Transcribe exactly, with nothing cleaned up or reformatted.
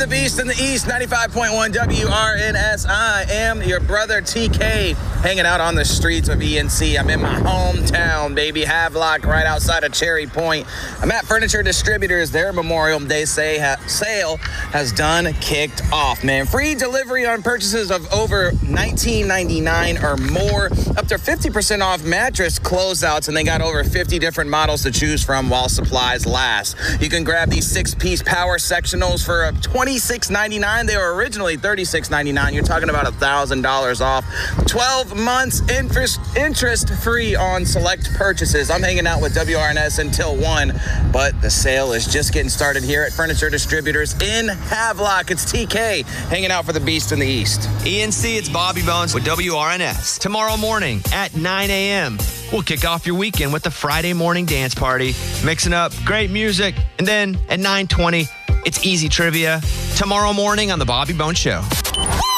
Beast in the East, ninety-five point one W R N S. I am your brother T K, hanging out on the streets of E N C. I'm in my hometown, baby, Havelock, right outside of Cherry Point. I'm at Furniture Distributors. Their Memorial Day say, ha, sale has done kicked off, man. Free delivery on purchases of over nineteen ninety-nine or more, up to fifty percent off mattress closeouts, and they got over fifty different models to choose from while supplies last. You can grab these six-piece power sectionals for twenty-six ninety-nine. They were originally thirty-six ninety-nine. You're talking about one thousand dollars off. twelve months interest interest free on select purchases. I'm hanging out with W R N S until one, but the sale is just getting started here at Furniture Distributors in Havelock. It's T K hanging out for the Beast in the East. E N C, it's Bobby Bones with W R N S. Tomorrow morning at nine a.m., we'll kick off your weekend with the Friday morning dance party, mixing up great music. And then at nine twenty, it's easy trivia tomorrow morning on the Bobby Bones Show.